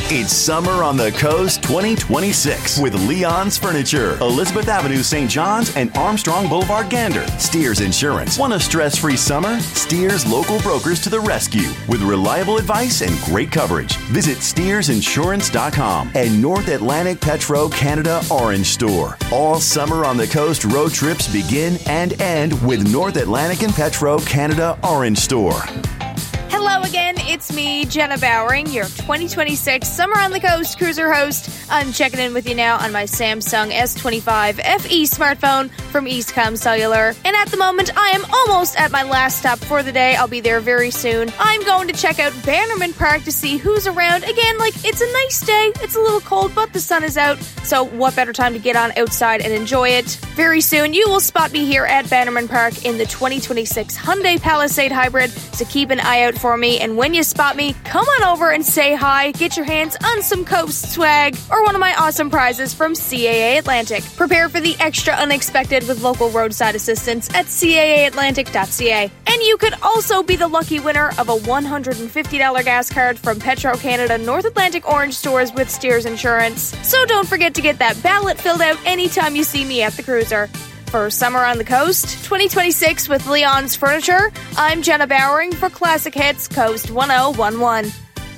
It's Summer on the Coast 2026 with Leon's Furniture, Elizabeth Avenue, St. John's, and Armstrong Boulevard, Gander. Steers Insurance. Want a stress-free summer? Steers local brokers to the rescue with reliable advice and great coverage. Visit SteersInsurance.com and North Atlantic Petro Canada Orange Store. All Summer on the Coast road trips begin and end with North Atlantic and Petro Canada Orange Store. Hello again, it's me, Jenna Bowering, your 2026 Summer on the Coast cruiser host. I'm checking in with you now on my Samsung S25 FE smartphone from Eastcom Cellular. And at the moment, I am almost at my last stop for the day. I'll be there very soon. I'm going to check out Bannerman Park to see who's around. Again, it's a nice day. It's a little cold, but the sun is out. So what better time to get on outside and enjoy it? Very soon, you will spot me here at Bannerman Park in the 2026 Hyundai Palisade Hybrid. So keep an eye out for me. And when you spot me, come on over and say hi. Get your hands on some Coast swag or one of my awesome prizes from CAA Atlantic. Prepare for the extra unexpected with local roadside assistance at caaatlantic.ca. And you could also be the lucky winner of a $150 gas card from Petro Canada North Atlantic Orange Stores with Steers Insurance. So don't forget to get that ballot filled out anytime you see me at the cruiser. For Summer on the Coast 2026 with Leon's Furniture, I'm Jenna Bowering for Classic Hits Coast 1011.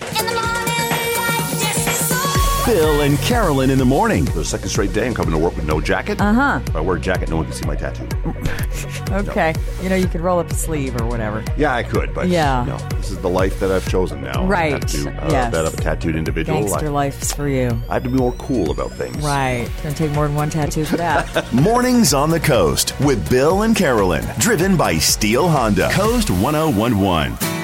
Bill and Carolyn in the morning. For the second straight day, I'm coming to work with no jacket. If I wear a jacket, no one can see my tattoo. Okay. No. You could roll up a sleeve or whatever. Yeah, I could, but no, this is the life that I've chosen now. Right. I have to, yes. That of a tattooed individual. Gangster life's for you. I have to be more cool about things. Right. Gonna take more than one tattoo for that. Mornings on the Coast with Bill and Carolyn. Driven by Steel Honda. Coast 1011.